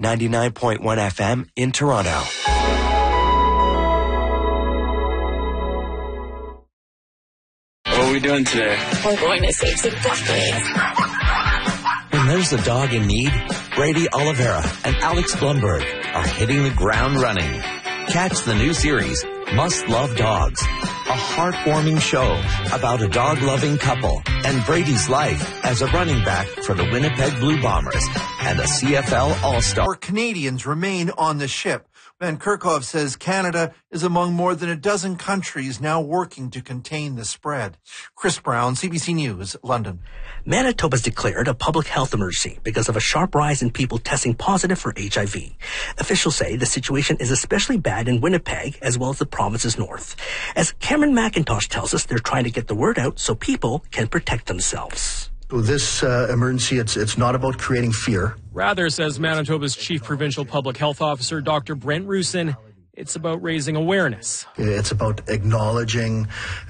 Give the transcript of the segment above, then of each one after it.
99.1 FM in Toronto. What are we doing today? We're going to save some ducklings. When there's a dog in need, Brady Oliveira and Alex Blumberg are hitting the ground running. Catch the new series, Must Love Dogs, a heartwarming show about a dog-loving couple and Brady's life as a running back for the Winnipeg Blue Bombers and a CFL All-Star. More Canadians remain on the ship. Van Kerkhove says Canada is among more than a dozen countries now working to contain the spread. Chris Brown, CBC News, London. Manitoba has declared a public health emergency because of a sharp rise in people testing positive for HIV. Officials say the situation is especially bad in Winnipeg as well as the province's north. As Cameron McIntosh tells us, they're trying to get the word out so people can protect themselves. This emergency, it's not about creating fear. Rather, says Manitoba's Chief Provincial Public Health Officer, Dr. Brent Rusin, it's about raising awareness. It's about acknowledging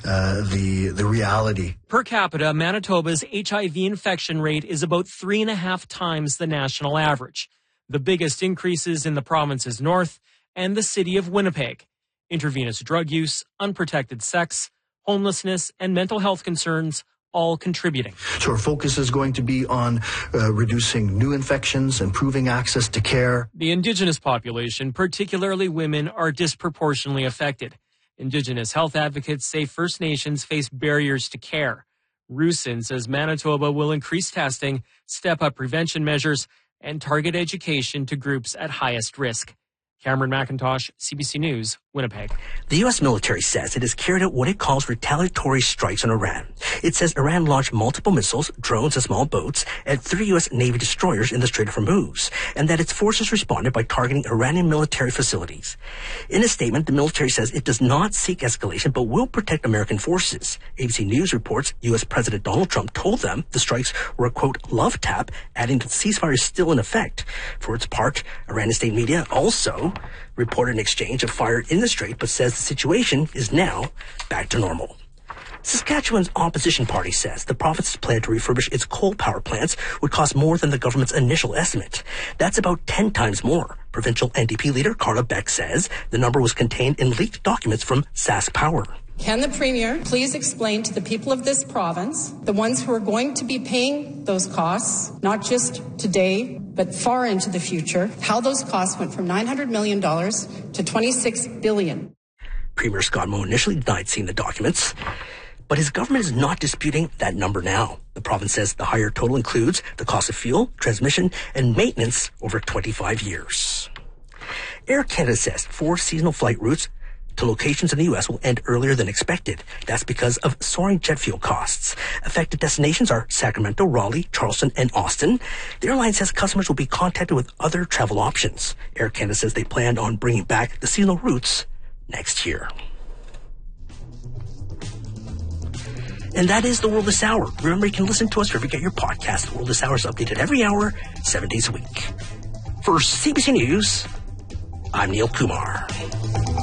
the reality. Per capita, Manitoba's HIV infection rate is about 3.5 times the national average. The biggest increases in the province's north and the city of Winnipeg. Intravenous drug use, unprotected sex, homelessness, and mental health concerns all contributing. So our focus is going to be on reducing new infections, improving access to care. The Indigenous population, particularly women, are disproportionately affected. Indigenous health advocates say First Nations face barriers to care. Rusin says Manitoba will increase testing, step up prevention measures, and target education to groups at highest risk. Cameron McIntosh, CBC News, Winnipeg. The U.S. military says it has carried out what it calls retaliatory strikes on Iran. It says Iran launched multiple missiles, drones, and small boats at 3 U.S. Navy destroyers in the Strait of Hormuz, and that its forces responded by targeting Iranian military facilities. In a statement, the military says it does not seek escalation but will protect American forces. ABC News reports U.S. President Donald Trump told them the strikes were a, quote, love tap, adding that the ceasefire is still in effect. For its part, Iranian state media also reported an exchange of fire in the strait, but says the situation is now back to normal. Saskatchewan's opposition party says the province's plan to refurbish its coal power plants would cost more than the government's initial estimate. That's about 10 times more. Provincial NDP leader Carla Beck says the number was contained in leaked documents from Sask Power. Can the Premier please explain to the people of this province, the ones who are going to be paying those costs, not just today, but far into the future, how those costs went from $900 million to $26 billion? Premier Scott Moe initially denied seeing the documents, but his government is not disputing that number now. The province says the higher total includes the cost of fuel, transmission, and maintenance over 25 years. Air Canada says 4 seasonal flight routes to locations in the U.S. will end earlier than expected. That's because of soaring jet fuel costs. Affected destinations are Sacramento, Raleigh, Charleston, and Austin. The airline says customers will be contacted with other travel options. Air Canada says they plan on bringing back the seasonal routes next year. And that is the World This Hour. Remember, you can listen to us wherever you get your podcast. The World This Hour is updated every hour, 7 days a week. For CBC News, I'm Neil Kumar.